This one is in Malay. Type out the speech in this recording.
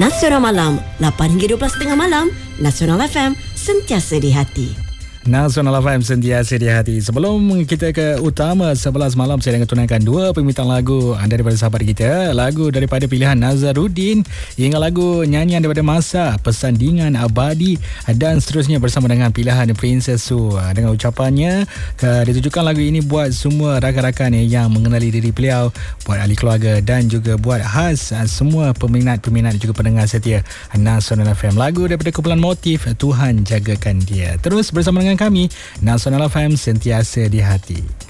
Nasional Malam 8 hingga 12.30 malam. Nasional FM, sentiasa di hati. Nasional FM, sentiasa di hati. Sebelum kita ke utama 11 malam, saya akan tunaikan dua permintaan lagu daripada sahabat kita. Lagu daripada pilihan Nazaruddin hingga lagu nyanyian daripada Masa, Persandingan Abadi, dan seterusnya bersama dengan pilihan Princess Su. Dengan ucapannya, ditujukan lagu ini buat semua rakan-rakan yang mengenali diri beliau, buat ahli keluarga dan juga buat khas semua peminat-peminat juga pendengar setia Nasional FM. Lagu daripada kumpulan Motif, Tuhan Jagakan Dia. Terus bersama dengan kami, Nasional FM, sentiasa di hati.